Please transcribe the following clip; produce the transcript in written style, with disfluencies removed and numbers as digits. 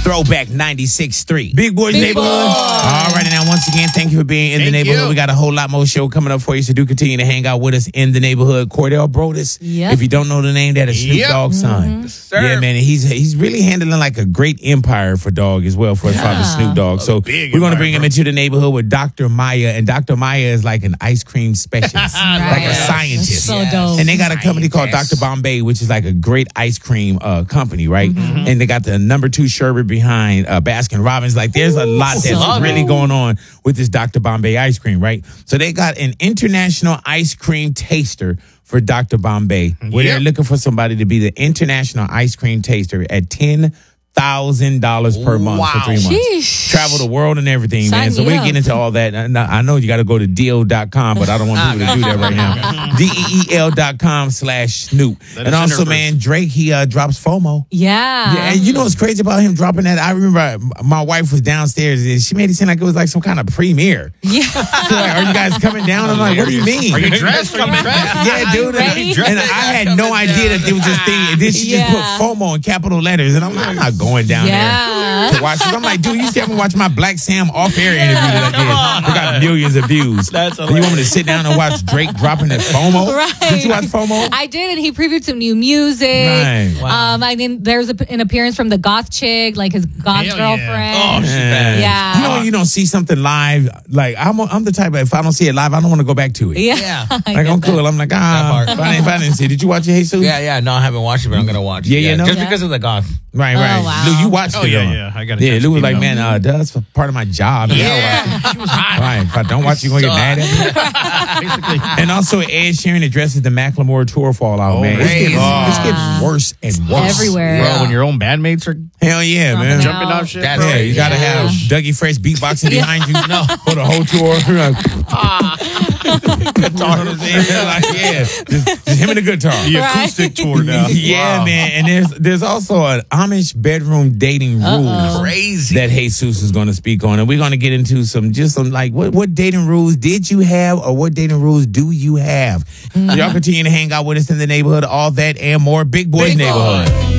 Throwback 96.3. Big Boys Big Neighborhood. Boy. All right, now once again, thank you for being in the neighborhood. you. We got a whole lot more show coming up for you, so do continue to hang out with us in the neighborhood. Cordell Brodus. Yep. If you don't know the name, that is Snoop Yep. Dogg's son. Sir. Yeah, man, and he's really handling like a great empire for Dogg as well for his father Snoop Dogg. So big we're going to empire, bring him bro. into the neighborhood with Dr. Maya, and Dr. Maya is like an ice cream specialist, like a scientist. So dope. And they got a company called Dr. Bombay, which is like a great ice cream company, right? And they got the number 2 sherbet behind Baskin Robbins. Like, there's a lot that's so really dope. going on with this Dr. Bombay ice cream, right? So they got an international ice cream taster for Dr. Bombay, where they're looking for somebody to be the international ice cream taster at $10,000 per month for 3 months. Sheesh. Travel the world and everything, man. Sign So me we'll up. get into all that. I know you got to go to deal.com, but I don't want people to do that right now. DEEL.com/Snoop. Let And us also, enter man, Drake, he drops FOMO. Yeah. Yeah, and you know what's crazy about him dropping that? I remember my wife was downstairs and she made it seem like it was like some kind of premiere. Yeah. She's like, are you guys coming down? I'm like, what do you mean? Are you dressed? Coming dressed? Yeah, dude. ready? And I had no idea that there was this thing. And then she just put Yeah. FOMO in capital letters. And I'm like, I'm not going down Yeah. there to watch this. I'm like, dude, you still haven't watched my Black Sam off-air interview that I did. We got millions of views. That's And you want me to sit down and watch Drake dropping that FOMO? Right. Did you watch FOMO? I did, and he previewed some new music. Right. I mean, there's an appearance from the goth chick, like his goth Hell girlfriend. yeah. Oh, she's Yeah. bad. Yeah. You know when you don't see something live, like I'm the type of, if I don't see it live, I don't want to go back to it. Yeah. Yeah. I Like, get I'm that. cool. I'm like, if I didn't see it. Did you watch it, Jesus? Yeah. No, I haven't watched it, but I'm gonna watch it. Yeah, you know? Just Yeah. because of the goth. Right. Oh, wow. Lou, you watched Oh, it. yeah, though. yeah. I got it. Yeah, Lou was like, Email. man, that's part of my job. Yeah. She was hot. Right. If I don't watch it, you're going to get mad at me. Basically. And also, Ed Sheeran addresses the Macklemore tour fallout, man. It's crazy. getting worse and worse. Everywhere. Bro, when your own bandmates are Hell yeah, man. Jumping jumping off shit. That's bro. Yeah, you got to Yeah. have Dougie Fresh beatboxing behind you for the whole tour. Guitar. Like, yeah, just him and the guitar. The Right. acoustic tour now. Yeah, Wow. man. And there's also an Amish bedroom dating rules Crazy. that Jesus is going to speak on, and we're going to get into some like what dating rules did you have, or what dating rules do you have? Y'all continue to hang out with us in the neighborhood, all that and more. Big Boys Neighborhood.